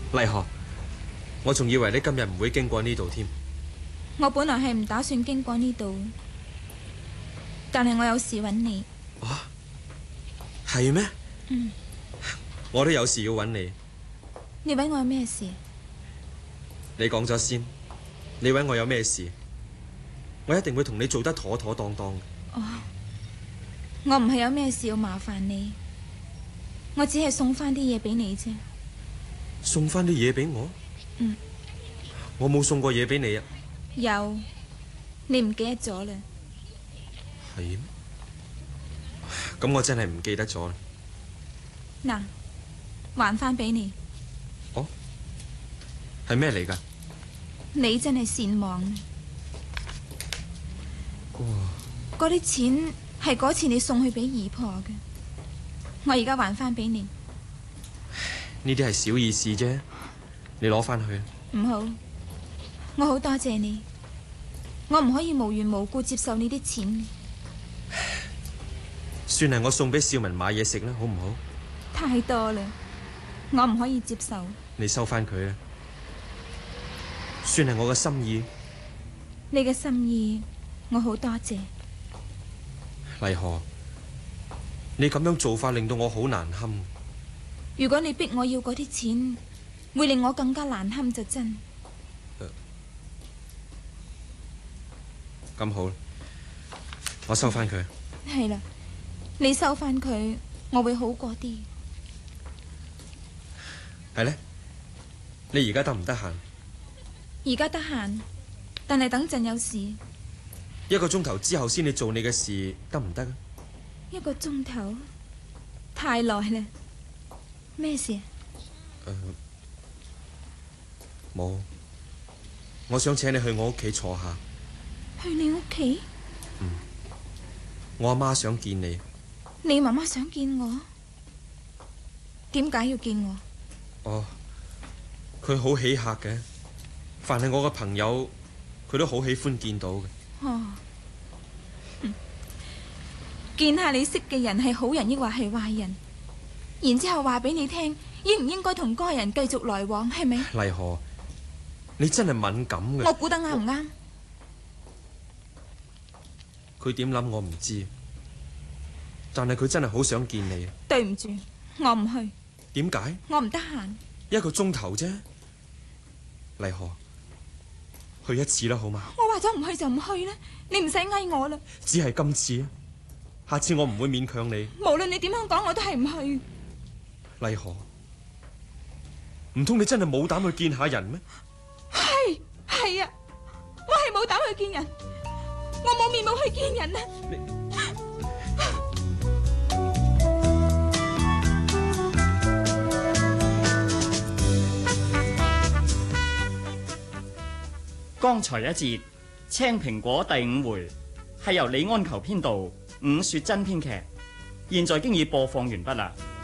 麗荷，我仲以為你今日唔會經過呢度添。 我本來係唔打算經過呢度，但係我有事揾你。 啊，係咩？ 嗯， 我都有事要揾你。 你揾我有咩事？ 你講咗先，你揾我有咩事？我一定會同你做得妥妥當當。 哦，我唔係有咩事要麻煩你，我只係送翻啲嘢俾你啫。 送翻啲嘢俾我？ 嗯， 我冇送過嘢俾你啊。 有，你唔記得咗啦？ 係咩？咁我真係唔記得咗啦。 嗱，還翻俾你。 哦，係咩嚟㗎？ 你真係善忘。 哇！ 嗰啲錢係嗰次你送去俾姨婆嘅，我而家還翻俾你。 呢啲係小意思啫，你攞翻去。 唔好，我好多謝你，我唔可以無緣無故接受你啲錢。 算係我送俾少文買嘢食啦，好唔好？ 太多啦，我唔可以接受。 你收翻佢啦，算係我嘅心意。 你嘅心意，我好多謝。 麗荷，你咁樣做法令到我好難堪。 如果你逼我要嗰啲錢，會令我更加難堪就真。 咁好，我收翻佢。 係啦，你收翻佢，我會好過啲。 係呢？你而家得唔得閒？ 而家得閒，但係等陣有事。 1個鐘頭之後先你做你嘅事，得唔得？1 個鐘頭？太耐啦。咩事？ 冇。我想請你去我屋企坐下。 去你屋企？ 我阿媽想見你。 你媽媽想見我？點解要見我？ 哦，佢好喜客嘅，凡係我嘅朋友，佢都好喜歡見到嘅。 哦，見下你識嘅人係好人抑或係壞人，然之後話俾你聽，應唔應該同嗰個人繼續來往，係咪？ 麗荷，你真係敏感嘅。 我估得啱唔啱？ 佢點諗我唔知，但係佢真係好想見你。 對唔住，我唔去。 點解？ 我唔得閒。 1個鐘頭啫，麗荷，去一次啦，好嗎？ 我話咗唔去就唔去啦，你唔使嗌我啦。 只係今次啊，下次我唔會勉強你。 無論你點樣講，我都係唔去。 麗荷，唔通你真係冇膽去見下人咩？ 係啊，我係冇膽去見人，我冇面冇去見人啊！ 剛才一節青蘋果第5回係由李安求編導，伍雪珍編劇，現在經已播放完畢啦。